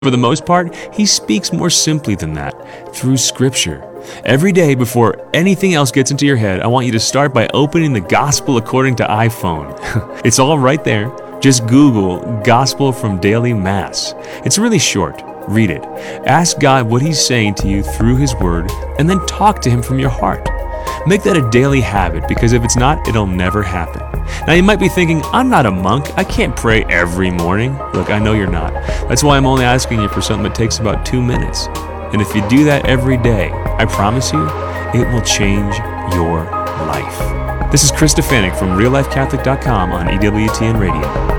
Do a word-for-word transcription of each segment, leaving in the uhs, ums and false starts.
For the most part, he speaks more simply than that, through Scripture. Every day before anything else gets into your head, I want you to start by opening the Gospel according to iPhone. It's all right there. Just Google Gospel from Daily Mass. It's really short. Read it. Ask God what He's saying to you through His Word, and then talk to Him from your heart. Make that a daily habit, because if it's not, it'll never happen. Now you might be thinking, I'm not a monk. I can't pray every morning. Look, I know you're not. That's why I'm only asking you for something that takes about two minutes. And if you do that every day, I promise you, it will change your life. This is Chris Stefanick from real life catholic dot com on E W T N Radio.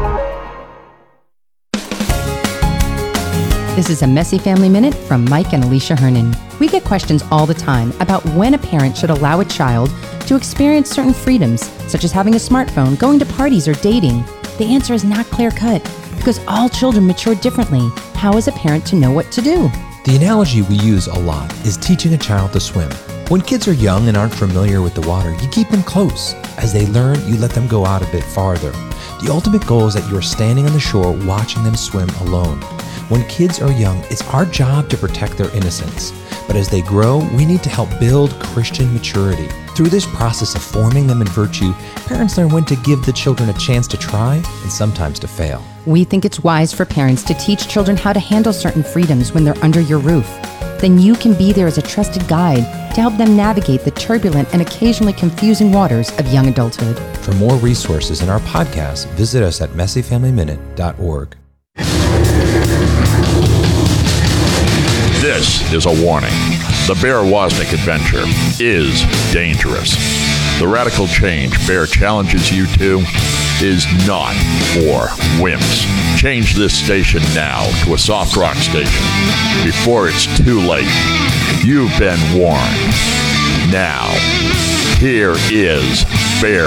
This is a Messy Family Minute from Mike and Alicia Hernan. We get questions all the time about when a parent should allow a child to experience certain freedoms, such as having a smartphone, going to parties, or dating. The answer is not clear-cut, because all children mature differently. How is a parent to know what to do? The analogy we use a lot is teaching a child to swim. When kids are young and aren't familiar with the water, you keep them close. As they learn, you let them go out a bit farther. The ultimate goal is that you're standing on the shore watching them swim alone. When kids are young, it's our job to protect their innocence. But as they grow, we need to help build Christian maturity. Through this process of forming them in virtue, parents learn when to give the children a chance to try and sometimes to fail. We think it's wise for parents to teach children how to handle certain freedoms when they're under your roof. Then you can be there as a trusted guide to help them navigate the turbulent and occasionally confusing waters of young adulthood. For more resources in our podcast, visit us at messy family minute dot org. This is a warning. The Bear Wozniak adventure is dangerous. The radical change Bear challenges you to is not for wimps. Change this station now to a soft rock station before it's too late. You've been warned. Now, here is Bear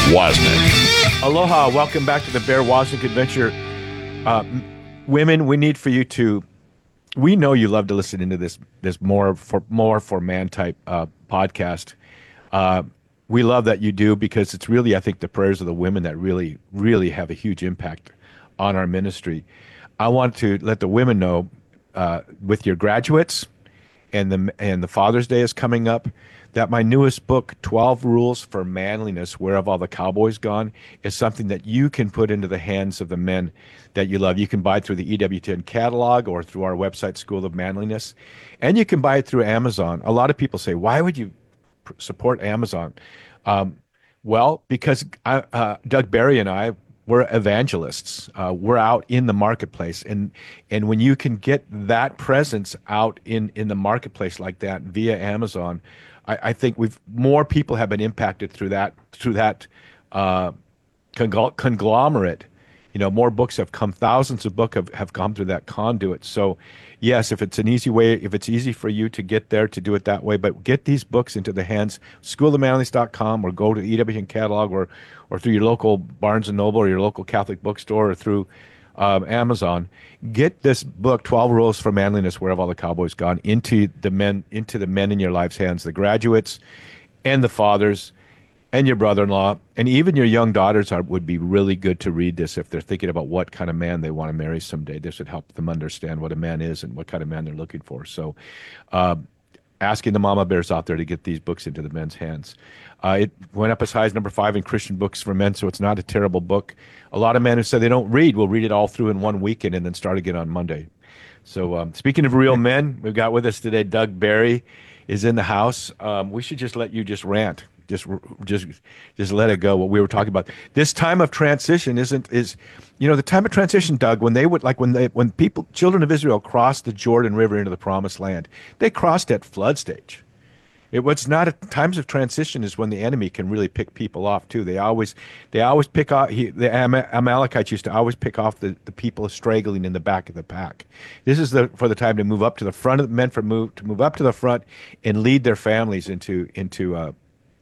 Wozniak. Aloha, welcome back to the Bear Wozniak adventure. Uh, women, we need for you to We know you love to listen into this this more for more for man type uh, podcast. Uh, we love that you do, because it's really, I think, the prayers of the women that really, really have a huge impact on our ministry. I want to let the women know, uh, with your graduates, and the and the Father's Day is coming up, that my newest book, twelve Rules for Manliness, Where Have All the Cowboys Gone, is something that you can put into the hands of the men that you love. You can buy it through the E W T N catalog or through our website, School of Manliness. And you can buy it through Amazon. A lot of people say, why would you pr- support Amazon? Um, well, because I, uh, Doug Barry and I, we're evangelists. Uh, we're out in the marketplace. And and when you can get that presence out in, in the marketplace like that via Amazon, I, I think we've more people have been impacted through that through that uh, congl- conglomerate. You know, more books have come. Thousands of books have, have come through that conduit. So, yes, if it's an easy way, if it's easy for you to get there, to do it that way, but get these books into the hands, school of manliness dot com, or go to E W T N catalog, or or through your local Barnes and Noble or your local Catholic bookstore, or through um, Amazon. Get this book, twelve Rules for Manliness, Where Have All the Cowboys Gone, into the men, into the men in your life's hands, the graduates and the fathers and your brother-in-law, and even your young daughters are, would be really good to read this if they're thinking about what kind of man they want to marry someday. This would help them understand what a man is and what kind of man they're looking for. So uh, asking the mama bears out there to get these books into the men's hands. Uh, it went up as high as number five in Christian books for men, so it's not a terrible book. A lot of men who say they don't read will read it all through in one weekend and then start again on Monday. So um, speaking of real men, we've got with us today Doug Barry is in the house. Um, we should just let you just rant. Just, just, just let it go. What we were talking about. This time of transition isn't is, you know, the time of transition, Doug. When they would like when they when people, children of Israel, crossed the Jordan River into the Promised Land, they crossed at flood stage. It was not a, times of transition is when the enemy can really pick people off too. They always, they always pick off. He, the Am- Amalekites used to always pick off the, the people straggling in the back of the pack. This is the for the time to move up to the front of the men for move to move up to the front and lead their families into into. Uh,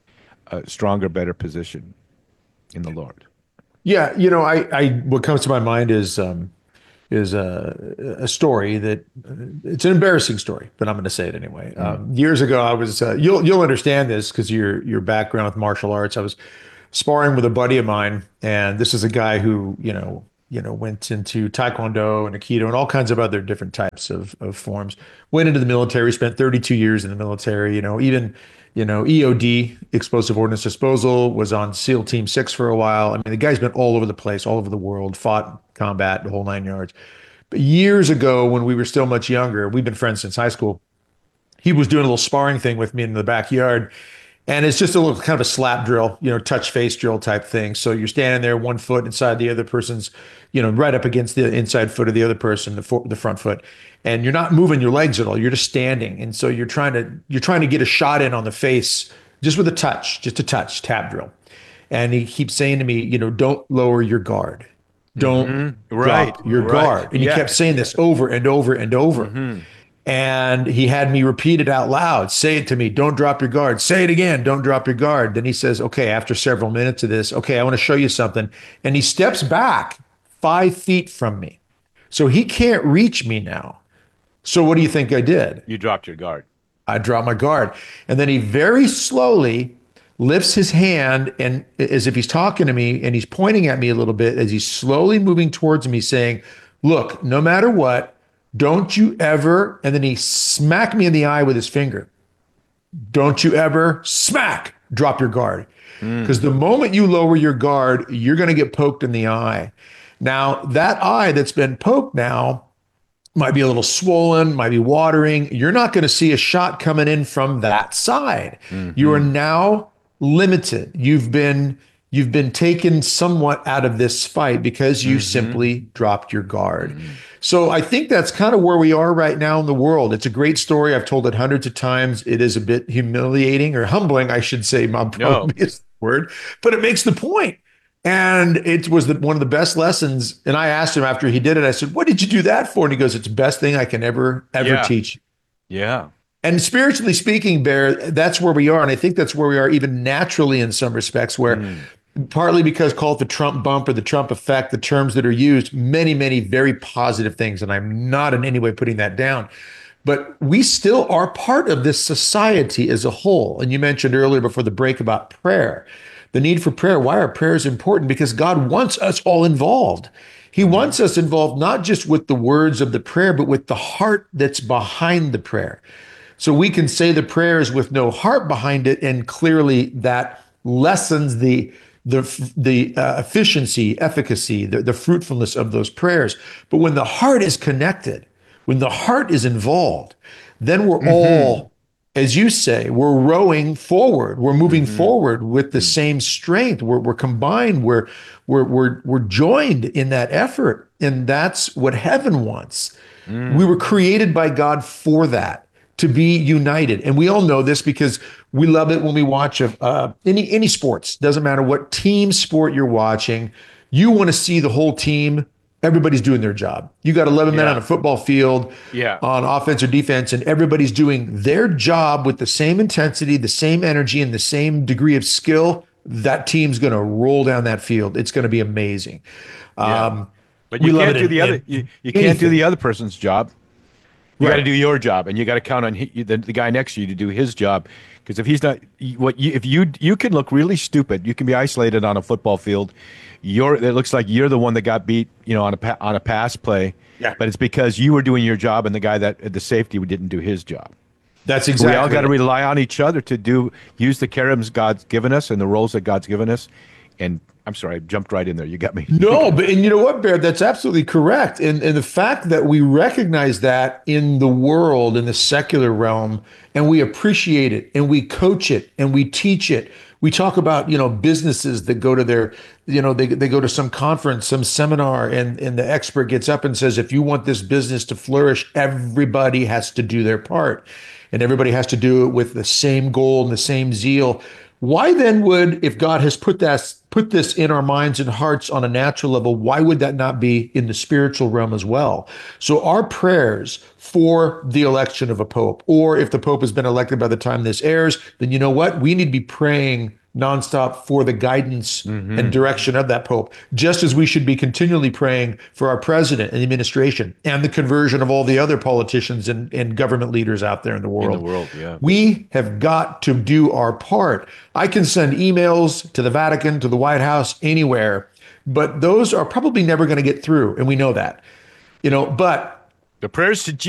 a stronger, better position in the Lord. Yeah, you know, I, I what comes to my mind is um, is a, a story that it's an embarrassing story, but I'm going to say it anyway. Mm-hmm. Um, years ago, I was uh, you'll you'll understand this because your your background with martial arts. I was sparring with a buddy of mine, and this is a guy who you know you know, went into Taekwondo and Aikido and all kinds of other different types of, of forms. Went into the military, spent thirty-two years in the military, you know, even, you know, E O D, Explosive Ordnance Disposal, was on SEAL Team Six for a while. I mean, the guy's been all over the place, all over the world, fought combat, the whole nine yards. But years ago, when we were still much younger, we've been friends since high school, he was doing a little sparring thing with me in the backyard. And it's just a little kind of a slap drill, you know, touch face drill type thing. So you're standing there, one foot inside the other person's, you know, right up against the inside foot of the other person, the, for, the front foot, and you're not moving your legs at all. You're just standing, and so you're trying to you're trying to get a shot in on the face just with a touch, just a touch, tap drill. And he keeps saying to me, you know, don't lower your guard, don't mm-hmm. right. drop your right. guard. And yeah. he kept saying this over and over and over. Mm-hmm. And he had me repeat it out loud. Say it to me. Don't drop your guard. Say it again. Don't drop your guard. Then he says, okay, after several minutes of this, okay, I want to show you something. And he steps back five feet from me. So he can't reach me now. So what do you think I did? You dropped your guard. I dropped my guard. And then he very slowly lifts his hand, and as if he's talking to me, and he's pointing at me a little bit as he's slowly moving towards me, saying, look, no matter what, don't you ever, and then he smacked me in the eye with his finger. Don't you ever smack, drop your guard. Because mm. the moment you lower your guard, you're going to get poked in the eye. Now, that eye that's been poked now might be a little swollen, might be watering. You're not going to see a shot coming in from that side. Mm-hmm. You are now limited. You've been you've been taken somewhat out of this fight because you mm-hmm. simply dropped your guard. Mm-hmm. So I think that's kind of where we are right now in the world. It's a great story. I've told it hundreds of times. It is a bit humiliating or humbling, I should say. My probably no. is the word, but it makes the point. And it was the, one of the best lessons. And I asked him after he did it, I said, what did you do that for? And he goes, it's the best thing I can ever, ever yeah. teach. Yeah. And spiritually speaking, Bear, that's where we are. And I think that's where we are even naturally in some respects, where mm. partly because call it the Trump bump or the Trump effect, the terms that are used, many, many very positive things. And I'm not in any way putting that down. But we still are part of this society as a whole. And you mentioned earlier before the break about prayer. The need for prayer. Why are prayers important? Because God wants us all involved. He wants us involved not just with the words of the prayer, but with the heart that's behind the prayer. So we can say the prayers with no heart behind it, and clearly that lessens the the the uh, efficiency, efficacy, the, the fruitfulness of those prayers. But when the heart is connected, when the heart is involved, then we're mm-hmm. all, as you say, we're rowing forward. We're moving mm-hmm. forward with the mm-hmm. same strength. We're we're combined. We're we're we're we're joined in that effort, and that's what heaven wants. Mm. We were created by God for that, to be united, and we all know this because we love it when we watch a, uh, any any sports. Doesn't matter what team sport you're watching. You want to see the whole team. Everybody's doing their job. You got eleven yeah. men on a football field yeah. on offense or defense, and everybody's doing their job with the same intensity, the same energy, and the same degree of skill. That team's going to roll down that field. It's going to be amazing. Yeah. Um, but you can't do in, the other. You, you can't do the other person's job. You right. got to do your job, and you got to count on he, the, the guy next to you to do his job. Because if he's not, what you, if you you can look really stupid, you can be isolated on a football field. You're it looks like you're the one that got beat, you know, on a on a pass play. Yeah. But it's because you were doing your job, and the guy that the safety didn't do his job. That's exactly. We all got to rely on each other to do use the cherubims God's given us and the roles that God's given us. And I'm sorry, I jumped right in there. You got me. No, but and you know what, Bear? That's absolutely correct. And and the fact that we recognize that in the world, in the secular realm, and we appreciate it, and we coach it, and we teach it. We talk about, you know, businesses that go to their, you know, they they go to some conference, some seminar, and and the expert gets up and says, if you want this business to flourish, everybody has to do their part, and everybody has to do it with the same goal and the same zeal. Why then would, if God has put that put this in our minds and hearts on a natural level, why would that not be in the spiritual realm as well? So our prayers for the election of a pope, or if the pope has been elected by the time this airs, then you know what? We need to be praying nonstop for the guidance mm-hmm. and direction of that pope, just as we should be continually praying for our president and the administration and the conversion of all the other politicians and, and government leaders out there in the world. In the world, yeah. We have got to do our part. I can send emails to the Vatican, to the White House, anywhere, but those are probably never going to get through, and we know that. You know, but The prayers to